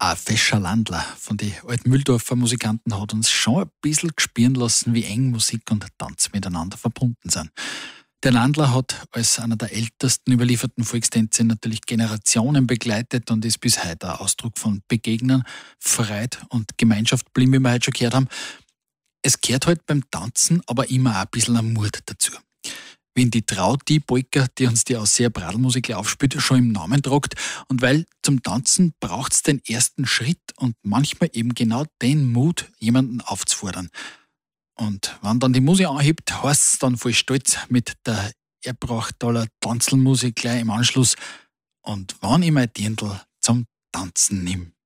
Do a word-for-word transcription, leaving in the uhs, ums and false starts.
Ein fescher Landler von den alten Mühldorfer Musikanten hat uns schon ein bisschen gespüren lassen, wie eng Musik und Tanz miteinander verbunden sind. Der Landler hat als einer der ältesten überlieferten Volkstänze natürlich Generationen begleitet und ist bis heute ein Ausdruck von Begegnen, Freude und Gemeinschaft geblieben, wie wir heute schon gehört haben. Es gehört halt beim Tanzen aber immer auch ein bisschen ein Mut dazu. Wenn die Traut, die Polka, die uns die Ausseher Bradlmusik aufspielt, schon im Namen tragt. Und weil zum Tanzen braucht es den ersten Schritt und manchmal eben genau den Mut, jemanden aufzufordern. Und wenn dann die Musik anhebt, heißt es dann voll stolz mit der Erbrachtaler Tanzelmusik gleich im Anschluss. Und wann ich mein Dirndl zum Tanzen nimm.